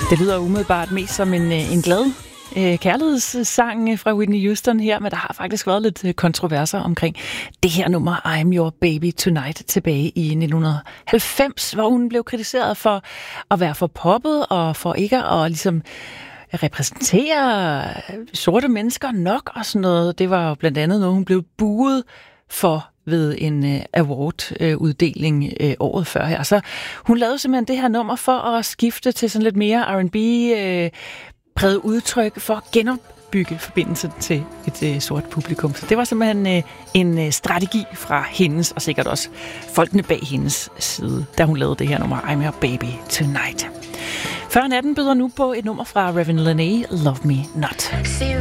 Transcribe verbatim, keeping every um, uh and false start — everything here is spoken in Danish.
Det lyder umiddelbart mest som en, en glad øh, kærlighedssang fra Whitney Houston her, men der har faktisk været lidt kontroverser omkring det her nummer I'm Your Baby Tonight tilbage i nitten halvfems, hvor hun blev kritiseret for at være for poppet og for ikke at ligesom repræsentere sorte mennesker nok og sådan noget. Det var jo blandt andet noget, hun blev buet for ved en uh, award-uddeling uh, uh, året før her. Så hun lavede simpelthen det her nummer for at skifte til sådan lidt mere R and B-præget uh, udtryk for at genopbygge forbindelsen til et uh, sort publikum. Så det var simpelthen uh, en uh, strategi fra hendes, og sikkert også folkene bag hendes side, da hun lavede det her nummer I'm Your Baby Tonight. Før natten byder nu på et nummer fra Reverend Lene, Love Me Not.